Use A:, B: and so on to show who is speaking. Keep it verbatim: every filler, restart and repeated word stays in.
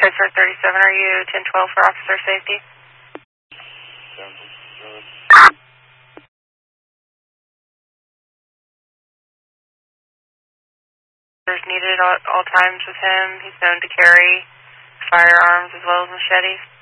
A: Pittsburgh thirty-seven, are you ten twelve for officer safety? There's needed at all, all times with him. He's known to carry firearms as well as machetes.